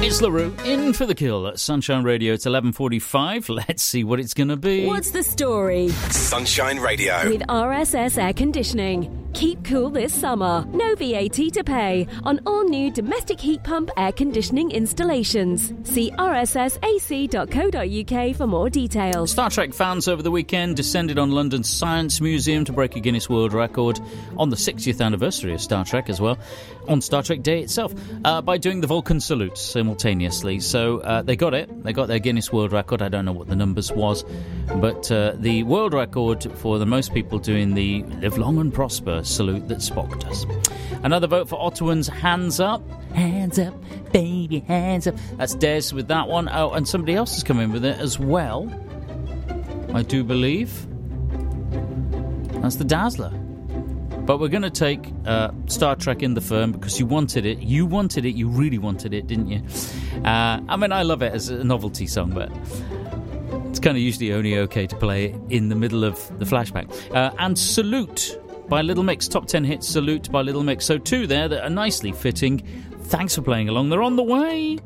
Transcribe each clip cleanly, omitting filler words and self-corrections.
It's LaRue, in for the kill at Sunshine Radio. It's 11:45. Let's see what it's going to be. What's the story? Sunshine Radio. With RSS Air Conditioning. Keep cool this summer. No VAT to pay on all new domestic heat pump air conditioning installations. See rssac.co.uk for more details. Star Trek fans over the weekend descended on London's Science Museum to break a Guinness World Record on the 60th anniversary of Star Trek as well, on Star Trek Day itself, by doing the Vulcan salute simultaneously. So they got it. They got their Guinness World Record. I don't know what the numbers was, but the world record for the most people doing the Live Long and Prosper salute that Spock does. Another vote for Ottawans' Hands Up. Hands up, baby, hands up. That's Des with that one. Oh, and somebody else has come in with it as well, I do believe. That's the Dazzler. But we're going to take Star Trek in the Firm because you wanted it. You wanted it. You really wanted it, didn't you? I mean, I love it as a novelty song, but it's kind of usually only okay to play it in the middle of the flashback. And Salute by Little Mix. Top 10 hits, Salute by Little Mix. So two there that are nicely fitting. Thanks for playing along. They're on the way.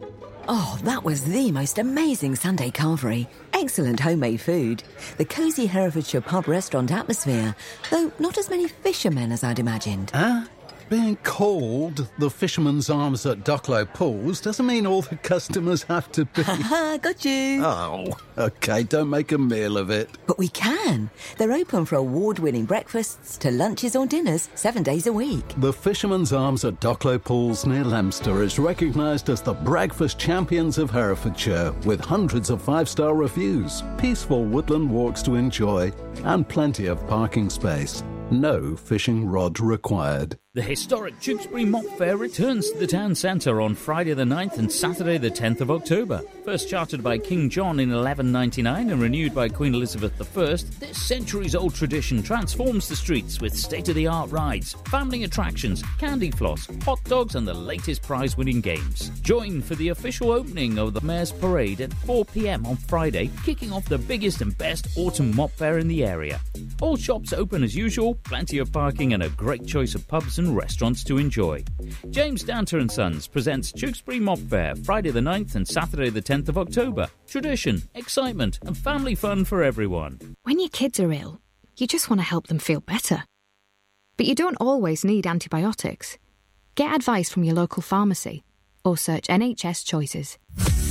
Oh, that was the most amazing Sunday carvery. Excellent homemade food. The cosy Herefordshire pub restaurant atmosphere, though not as many fishermen as I'd imagined. Being called the Fisherman's Arms at Ducklow Pools doesn't mean all the customers have to be... Got you. Oh, OK, don't make a meal of it. But we can. They're open for award-winning breakfasts to lunches or dinners 7 days a week. The Fisherman's Arms at Ducklow Pools near Leominster is recognised as the breakfast champions of Herefordshire, with hundreds of 5-star reviews, peaceful woodland walks to enjoy, and plenty of parking space. No fishing rod required. The historic Tewkesbury Mop Fair returns to the town centre on Friday the 9th and Saturday the 10th of October. First chartered by King John in 1199 and renewed by Queen Elizabeth I, this centuries-old tradition transforms the streets with state-of-the-art rides, family attractions, candy floss, hot dogs and the latest prize-winning games. Join for the official opening of the Mayor's Parade at 4 p.m. on Friday, kicking off the biggest and best autumn mop fair in the area. All shops open as usual, plenty of parking and a great choice of pubs and restaurants to enjoy. James Danter & Sons presents Tewkesbury Mop Fair, Friday the 9th and Saturday the 10th of October. Tradition, excitement and family fun for everyone. When your kids are ill, you just want to help them feel better. But you don't always need antibiotics. Get advice from your local pharmacy or search NHS Choices.